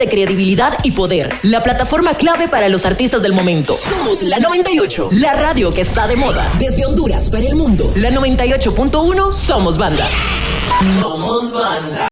de credibilidad y poder. La plataforma clave para los artistas del momento. Somos la 98, la radio que está de moda. Desde Honduras para el mundo. La 98.1, somos banda. Somos banda.